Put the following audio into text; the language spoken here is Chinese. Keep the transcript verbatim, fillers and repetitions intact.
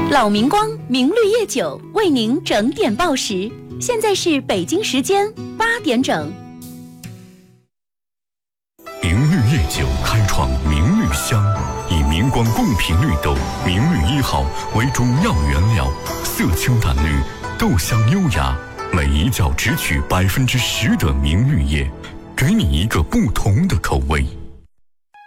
老明光明绿叶酒为您整点报时，现在是北京时间八点整。 明绿叶酒开创明绿香，以明光贡品绿豆明绿一号为主要原料，色清淡绿，豆香优雅，每一窖只取百分之十的明绿叶，给你一个不同的口味。